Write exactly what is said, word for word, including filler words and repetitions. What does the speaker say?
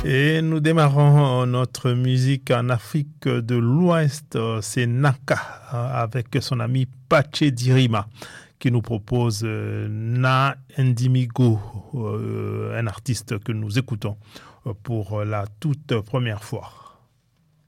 Et nous démarrons notre musique en Afrique de l'Ouest. C'est Naka avec son ami Pache Dirima qui nous propose Na Ndimigo, un artiste que nous écoutons pour la toute première fois.